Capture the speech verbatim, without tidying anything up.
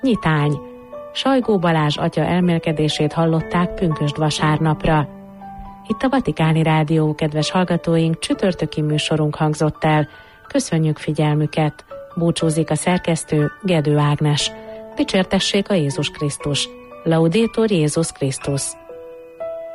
Nyitány. Sajgó Balázs atya elmélkedését hallották pünkösd vasárnapra. Itt a Vatikáni Rádió, kedves hallgatóink, csütörtöki műsorunk hangzott el. Köszönjük figyelmüket! Búcsúzik a szerkesztő, Gedő Ágnes. Dicsértessék a Jézus Krisztus! Laudétur Jézus Krisztus!